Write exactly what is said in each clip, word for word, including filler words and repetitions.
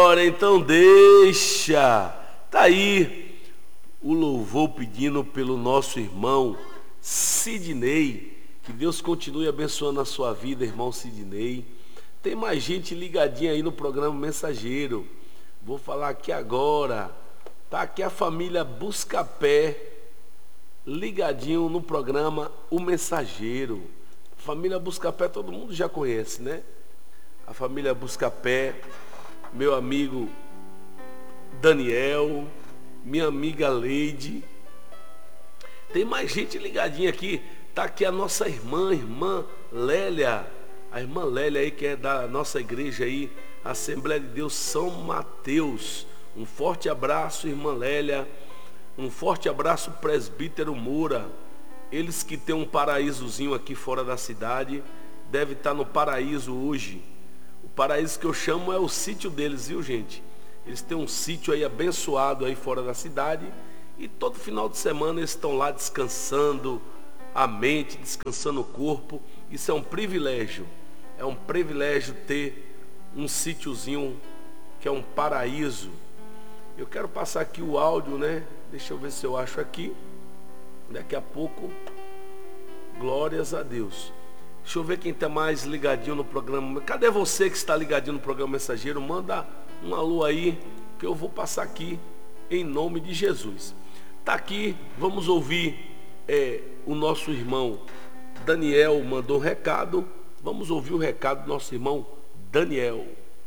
glória, então deixa. Tá aí o louvor pedindo pelo nosso irmão Sidney. Que Deus continue abençoando a sua vida, irmão Sidney. Tem mais gente ligadinha aí no programa Mensageiro. Vou falar aqui agora. Tá aqui a família Buscapé, ligadinho no programa O Mensageiro. Família Buscapé todo mundo já conhece, né? A família Buscapé, meu amigo Daniel, minha amiga Leide. Tem mais gente ligadinha aqui. Tá aqui a nossa irmã, irmã Lélia. A irmã Lélia aí, que é da nossa igreja aí, Assembleia de Deus São Mateus. Um forte abraço, irmã Lélia. Um forte abraço, presbítero Moura. Eles que têm um paraísozinho aqui fora da cidade, devem estar no paraíso hoje. O paraíso que eu chamo é o sítio deles, viu, gente? Eles têm um sítio aí abençoado aí fora da cidade. E todo final de semana eles estão lá descansando a mente, descansando o corpo. Isso é um privilégio. É um privilégio ter um sítiozinho que é um paraíso. Eu quero passar aqui o áudio, né? Deixa eu ver se eu acho aqui. Daqui a pouco. Glórias a Deus. Deixa eu ver quem está mais ligadinho no programa. Cadê você que está ligadinho no programa Mensageiro? Manda um alô aí, que eu vou passar aqui em nome de Jesus. Tá aqui, vamos ouvir é, o nosso irmão Daniel mandou um recado. Vamos ouvir o recado do nosso irmão Daniel.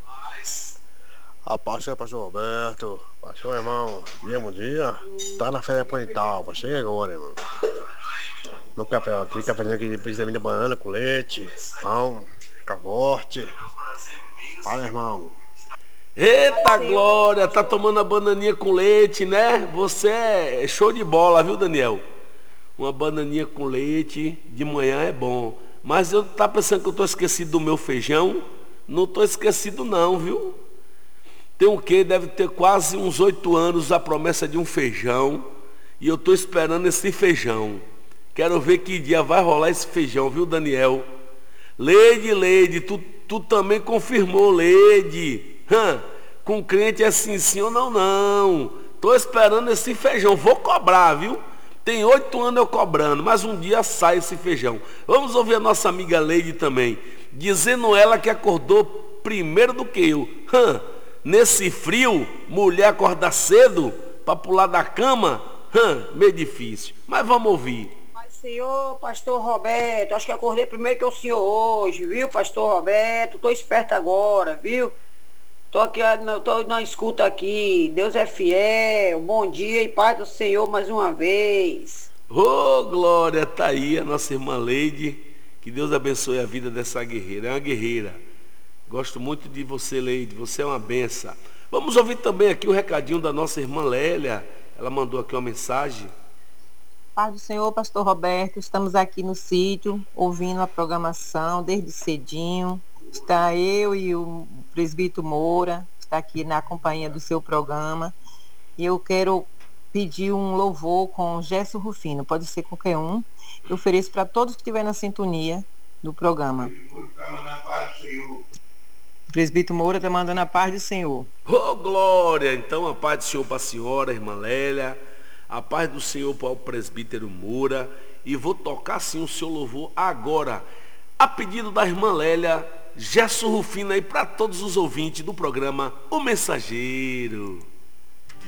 A paz é pastor Roberto, pastor irmão, dia, bom dia. Tá na Feira Plantal, chega agora, irmão. No café aqui, cafezinho aqui, precisa de banana com leite, pão, cavorte. Fala, irmão. Eita glória, tá tomando a bananinha com leite, né? Você é show de bola, viu, Daniel? Uma bananinha com leite de manhã é bom. Mas eu tá pensando que eu tô esquecido do meu feijão? Não tô esquecido não, viu? Tem o quê? Deve ter quase uns oito anos a promessa de um feijão. E eu tô esperando esse feijão. Quero ver que dia vai rolar esse feijão, viu, Daniel? Leide, Leide, tu, tu também confirmou, Leide. Hã? Com crente é assim, sim ou não, não. Tô esperando esse feijão. Vou cobrar, viu? Tem oito anos eu cobrando, mas um dia sai esse feijão. Vamos ouvir a nossa amiga Leide também. Dizendo ela que acordou primeiro do que eu. Hã? Nesse frio, mulher acordar cedo para pular da cama, hã, meio difícil. Mas vamos ouvir. Mas, senhor, pastor Roberto, acho que acordei primeiro que o senhor hoje, viu, pastor Roberto? Tô esperto agora, viu? Tô aqui, tô na escuta aqui. Deus é fiel. Bom dia e paz do Senhor mais uma vez. Ô, oh, glória, tá aí a nossa irmã Leide. Que Deus abençoe a vida dessa guerreira. É uma guerreira. Gosto muito de você, Leide, você é uma benção. Vamos ouvir também aqui o recadinho da nossa irmã Lélia. Ela mandou aqui uma mensagem. Paz do Senhor, pastor Roberto, estamos aqui no sítio, ouvindo a programação desde cedinho. Está eu e o presbítero Moura, está aqui na companhia do seu programa. E eu quero pedir um louvor com Gerson Rufino, pode ser qualquer um. Eu ofereço para todos que estiverem na sintonia do programa. O presbítero Moura está mandando a paz do Senhor. Ô, oh, glória! Então, a paz do Senhor para a senhora, irmã Lélia. A paz do Senhor para o presbítero Moura. E vou tocar, sim, o seu louvor agora. A pedido da irmã Lélia, Gerson Rufino aí para todos os ouvintes do programa O Mensageiro.